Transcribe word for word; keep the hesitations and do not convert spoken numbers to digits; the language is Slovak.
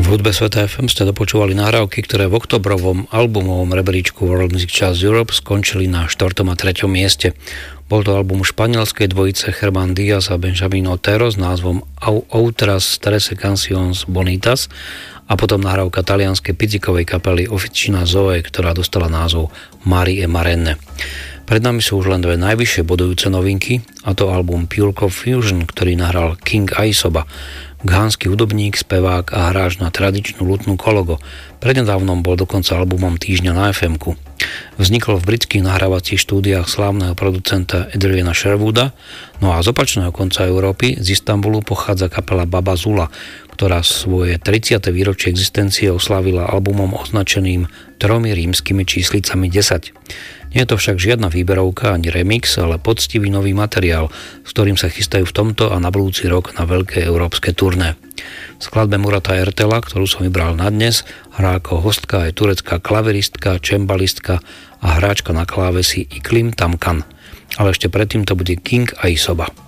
V hudbe Sveta ef em ste dopočúvali nahrávky, ktoré v oktobrovom albumovom rebríčku World Music Charts Europe skončili na štvrtom a treťom mieste. Bol to album španielskej dvojice Germán Díaz a Benjamín Otero s názvom Outras trece canciones bonitas a potom nahrávka talianskej pizzikovej kapely Officina Zoe, ktorá dostala názov Mari e Marenne. Pred nami sú už len dve najvyššie bodujúce novinky, a to album Pure Confusion, ktorý nahral King Aisoba, ghánsky hudobník, spevák a hráč na tradičnú lutnú kologo. Prednedávnom bol dokonca albumom týždňa na ef emku. Vznikol v britských nahrávacích štúdiách slávneho producenta Adriana Sherwooda, no a z opačného konca Európy, z Istanbulu, pochádza kapela Baba Zula, ktorá svoje tridsiate výročie existencie oslavila albumom označeným tromi rímskymi číslicami desať. Nie je to však žiadna výberovka ani remix, ale poctivý nový materiál, s ktorým sa chystajú v tomto a na budúci rok na veľké európske turné. V skladbe Murata Ertela, ktorú som vybral na dnes, hrá ako hostka aj turecká klaveristka, čembalistka a hráčka na klávesi Iklim Tamkan. Ale ešte predtým to bude King Aisoba.